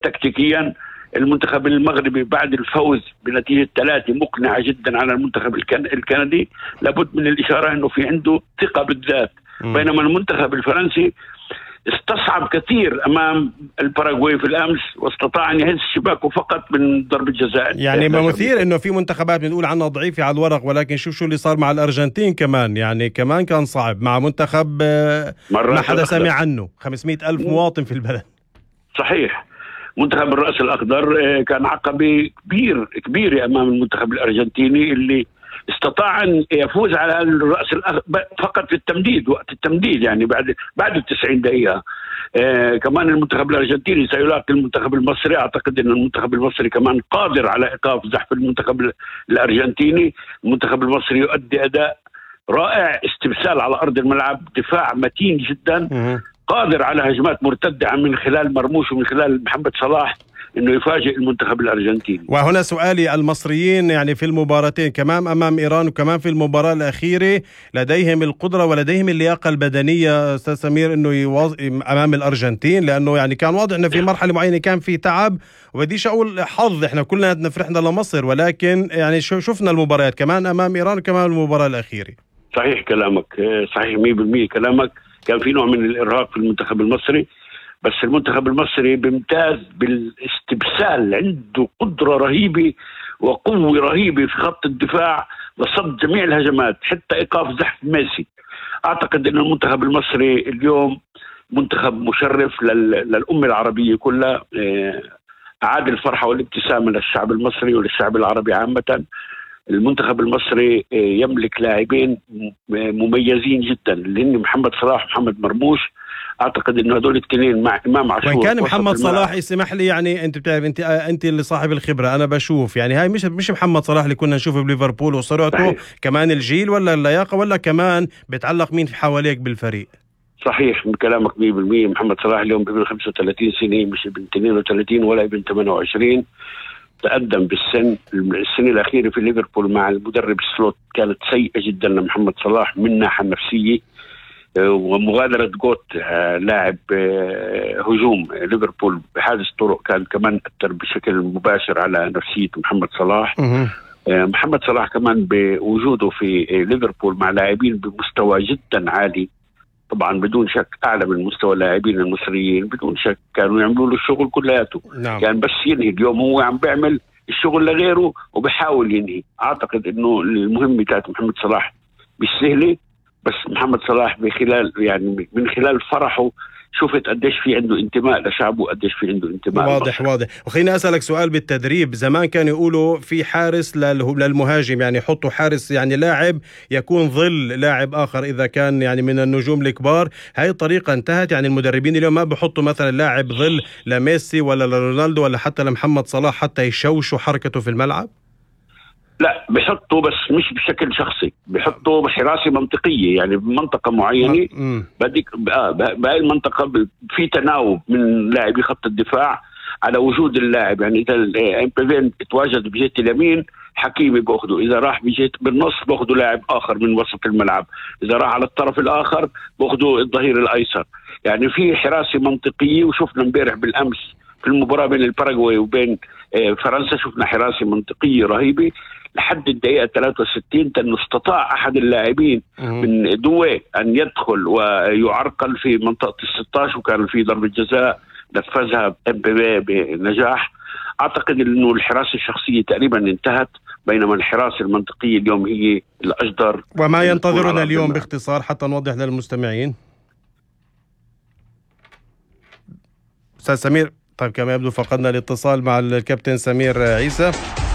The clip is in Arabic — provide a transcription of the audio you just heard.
تكتيكيا المنتخب المغربي بعد الفوز بنتيجة 3 مقنعة جدا على المنتخب الكندي لابد من الإشارة أنه في عنده ثقة بالذات، بينما المنتخب الفرنسي استصعب كثير أمام الباراغواي في الأمس واستطاع أن يهز شباكه فقط من ضربة جزاء. يعني ما مثير أنه في منتخبات بنقول عنها ضعيفة على الورق، ولكن شو اللي صار مع الأرجنتين كمان، يعني كمان كان صعب مع منتخب ما حدا سمع عنه، 500,000 مواطن في البلد. صحيح، منتخب الرأس الأخضر كان عقبة كبيرة أمام المنتخب الأرجنتيني اللي استطاع أن يفوز على الرأس الأخضر فقط في التمديد، وقت التمديد يعني بعد 90 دقيقة. كمان المنتخب الأرجنتيني سيلاقي المنتخب المصري، أعتقد أن المنتخب المصري كمان قادر على إيقاف زحف المنتخب الأرجنتيني. المنتخب المصري يؤدي أداء رائع، استبسال على أرض الملعب، دفاع متين جدا، قادر على هجمات مرتدة من خلال مرموش ومن خلال محمد صلاح انه يفاجئ المنتخب الارجنتيني. وهنا سؤالي، المصريين يعني في المباراتين كمان امام ايران وكمان في المباراة الاخيرة لديهم القدرة ولديهم اللياقة البدنية استاذ سمير انه امام الارجنتين؟ لانه يعني كان واضح انه في مرحلة معينة كان في تعب، وبديش اقول حظ، احنا كلنا فرحنا لمصر، ولكن يعني شفنا المباريات كمان امام ايران وكمان المباراة الاخيرة. صحيح كلامك، صحيح 100% كلامك. كان في نوع من الارهاق في المنتخب المصري، بس المنتخب المصري بيمتاز بالاستبسال، عنده قدرة رهيبة وقوة رهيبة في خط الدفاع وصد جميع الهجمات حتى إيقاف زحف ميسي. أعتقد أن المنتخب المصري اليوم منتخب مشرف للأمة العربية كلها، أعاد الفرحة والابتسامة للشعب المصري وللشعب العربي عامة. المنتخب المصري يملك لاعبين مميزين جدا اللي هن محمد صلاح ومحمد مرموش. اعتقد انه هذول الاثنين مع امام عاشور، وان كان محمد صلاح يسمح لي، يعني انت بتعرف انت اللي صاحب الخبره، انا بشوف يعني هاي مش محمد صلاح اللي كنا نشوفه بليفربول وسرعته، كمان الجيل ولا اللياقه ولا كمان بتعلق مين في حواليك بالفريق. صحيح من كلامك 100%. محمد صلاح اليوم ابن 35 سنه، مش ابن 32 ولا ابن 28. تقدم بالسن. السنة الأخيرة في ليفربول مع المدرب سلوت كانت سيئة جدا لمحمد صلاح من الناحية النفسية، ومغادرة جوت لاعب هجوم ليفربول بحادث طرق كان كمان أثر بشكل مباشر على نفسية محمد صلاح. محمد صلاح كمان بوجوده في ليفربول مع لاعبين بمستوى جدا عالي، طبعا بدون شك أعلى من مستوى اللاعبين المصريين، بدون شك كانوا يعملوا له الشغل كلياته. نعم. يعني بس ينهي. اليوم هو عم بيعمل الشغل لغيره وبحاول ينهي. أعتقد إنه المهمة بتاعت محمد صلاح مش سهلة، بس محمد صلاح من خلال فرحه شفت قديش في عنده انتماء لشعبه، قديش في عنده انتماء. واضح. وخليني أسألك سؤال بالتدريب. زمان كانوا يقولوا في حارس للمهاجم، يعني يحطوا حارس، يعني لاعب يكون ظل لاعب آخر إذا كان يعني من النجوم الكبار. هاي الطريقة انتهت، يعني المدربين اليوم ما بحطوا مثلا لاعب ظل لميسي ولا لرونالدو ولا حتى لمحمد صلاح حتى يشوشوا حركته في الملعب. لا، بحطوا بس مش بشكل شخصي، بحطوا بحراسة منطقية، يعني بمنطقة معينة بدك بهاي المنطقة في تناوب من لاعبي خط الدفاع على وجود اللاعب. يعني إذا امبيفين تواجد بجهة اليمين حكيمي باخده، إذا راح بجهة بالنص باخده لاعب آخر من وسط الملعب، إذا راح على الطرف الآخر باخده الظهير الأيسر. يعني في حراسة منطقية. وشفنا امبارح بالأمس في المباراة بين الباراغواي وبين فرنسا شفنا حراسة منطقية رهيبة لحد الدقيقة 63، أنه استطاع أحد اللاعبين من دوي أن يدخل ويعرقل في منطقة ال16، وكان في ضربة جزاء نفذها بنجاح. أعتقد أنه الحراسة الشخصية تقريبا انتهت، بينما الحراسة المنطقية اليوم هي الأجدر. وما ينتظرنا اليوم باختصار حتى نوضح للمستمعين أستاذ سمير؟ طيب كما يبدو فقدنا الاتصال مع الكابتن سمير عيسى.